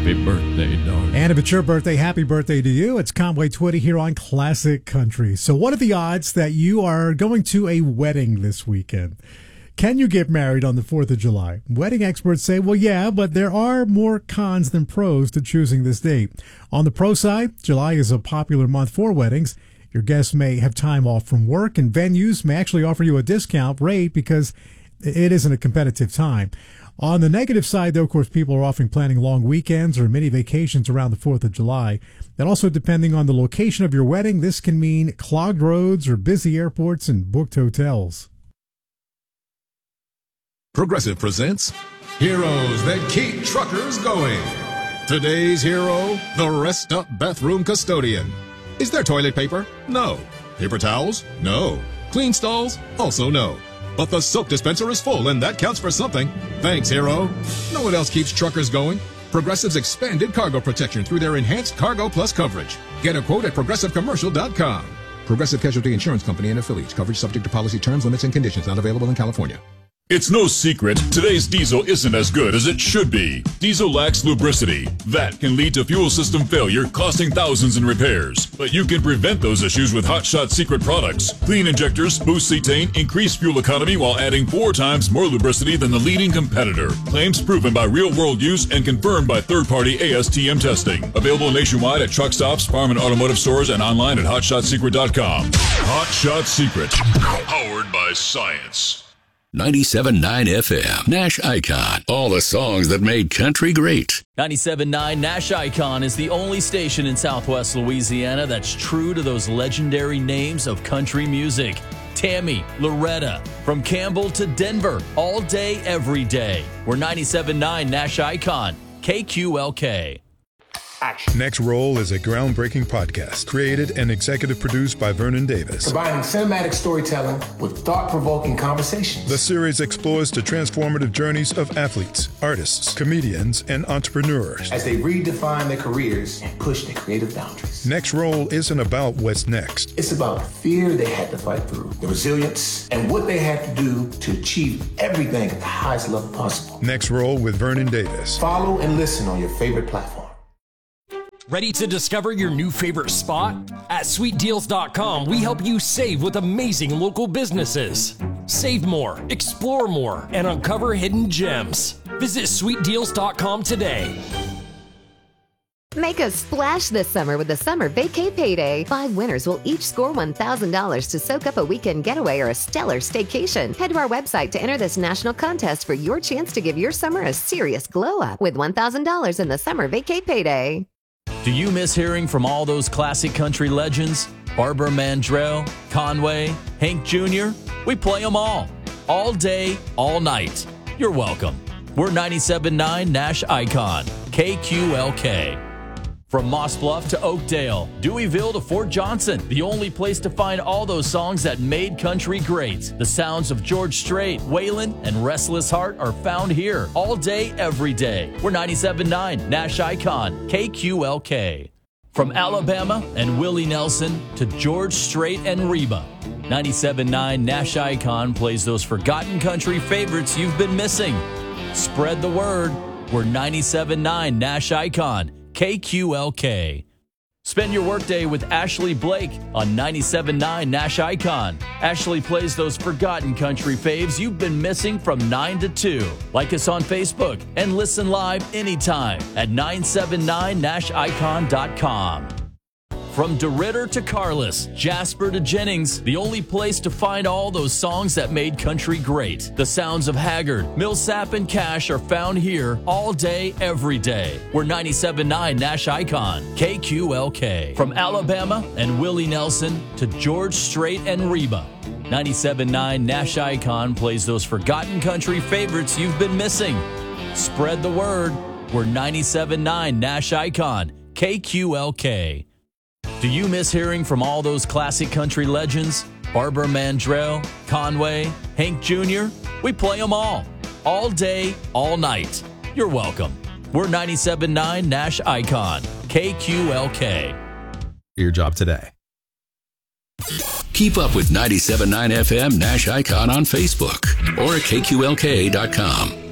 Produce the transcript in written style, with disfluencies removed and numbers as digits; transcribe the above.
Happy birthday, darling. And if it's your birthday, happy birthday to you. It's Conway Twitty here on Classic Country. So what are the odds that you are going to a wedding this weekend? Can you get married on the 4th of July? Wedding experts say, well, yeah, but there are more cons than pros to choosing this date. On the pro side, July is a popular month for weddings. Your guests may have time off from work, and venues may actually offer you a discount rate because it isn't a competitive time. On the negative side, though, of course, people are often planning long weekends or mini vacations around the 4th of July. And also, depending on the location of your wedding, this can mean clogged roads or busy airports and booked hotels. Progressive presents Heroes That Keep Truckers Going. Today's hero, the Rest Up Bathroom Custodian. Is there toilet paper? No. Paper towels? No. Clean stalls? Also no. But the soap dispenser is full, and that counts for something. Thanks, hero. Know what else keeps truckers going? Progressive's expanded cargo protection through their enhanced Cargo Plus coverage. Get a quote at progressivecommercial.com. Progressive Casualty Insurance Company and affiliates. Coverage subject to policy terms, limits, and conditions. Not available in California. It's no secret, today's diesel isn't as good as it should be. Diesel lacks lubricity. That can lead to fuel system failure, costing thousands in repairs. But you can prevent those issues with Hot Shot Secret products. Clean injectors boost cetane, increase fuel economy while adding 4 times more lubricity than the leading competitor. Claims proven by real-world use and confirmed by third-party ASTM testing. Available nationwide at truck stops, farm and automotive stores, and online at hotshotsecret.com. Hot Shot Secret. Powered by science. 97.9 FM, Nash Icon. All the songs that made country great. 97.9 Nash Icon is the only station in Southwest Louisiana that's true to those legendary names of country music. Tammy, Loretta, from Campbell to Denver, all day, every day. We're 97.9 Nash Icon, KQLK. Action. Next Roll is a groundbreaking podcast created and executive produced by Vernon Davis. Combining cinematic storytelling with thought-provoking conversations. The series explores the transformative journeys of athletes, artists, comedians, and entrepreneurs as they redefine their careers and push their creative boundaries. Next Roll isn't about what's next. It's about the fear they had to fight through, the resilience, and what they had to do to achieve everything at the highest level possible. Next Roll with Vernon Davis. Follow and listen on your favorite platform. Ready to discover your new favorite spot? At sweetdeals.com, we help you save with amazing local businesses. Save more, explore more, and uncover hidden gems. Visit sweetdeals.com today. Make a splash this summer with the Summer Vacay Payday. 5 winners will each score $1,000 to soak up a weekend getaway or a stellar staycation. Head to our website to enter this national contest for your chance to give your summer a serious glow up with $1,000 in the Summer Vacay Payday. Do you miss hearing from all those classic country legends? Barbara Mandrell, Conway, Hank Jr.? We play them all day, all night. You're welcome. We're 97.9 Nash Icon, KQLK. From Moss Bluff to Oakdale, Deweyville to Fort Johnson, the only place to find all those songs that made country great. The sounds of George Strait, Waylon, and Restless Heart are found here all day, every day. We're 97.9 Nash Icon, KQLK. From Alabama and Willie Nelson to George Strait and Reba, 97.9 Nash Icon plays those forgotten country favorites you've been missing. Spread the word. We're 97.9 Nash Icon, KQLK. Spend your workday with Ashley Blake on 97.9 Nash Icon. Ashley plays those forgotten country faves you've been missing from 9 to 2. Like us on Facebook and listen live anytime at 979nashicon.com. From DeRitter to Carless, Jasper to Jennings, the only place to find all those songs that made country great. The sounds of Haggard, Millsap, and Cash are found here all day, every day. We're 97.9 Nash Icon, KQLK. From Alabama and Willie Nelson to George Strait and Reba, 97.9 Nash Icon plays those forgotten country favorites you've been missing. Spread the word. We're 97.9 Nash Icon, KQLK. Do you miss hearing from all those classic country legends? Barbara Mandrell, Conway, Hank Jr.? We play them all day, all night. You're welcome. We're 97.9 Nash Icon, KQLK. Your job today. Keep up with 97.9 FM Nash Icon on Facebook or at KQLK.com.